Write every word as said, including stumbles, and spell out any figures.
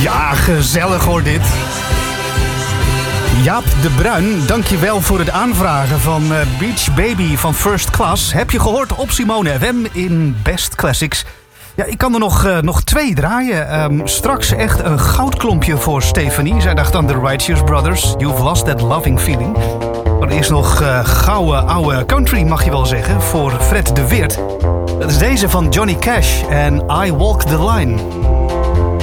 Ja, gezellig hoor dit. Jaap de Bruin, dankjewel voor het aanvragen van uh, Beach Baby van First Class. Heb je gehoord op Simone F M in Best Classics. Ja, ik kan er nog, uh, nog twee draaien. Um, straks echt een goudklompje voor Stephanie. Zij dacht aan The Righteous Brothers. You've lost that loving feeling. Maar eerst nog uh, gouden oude country, mag je wel zeggen, voor Fred de Weert. Dat is deze van Johnny Cash en I Walk the Line.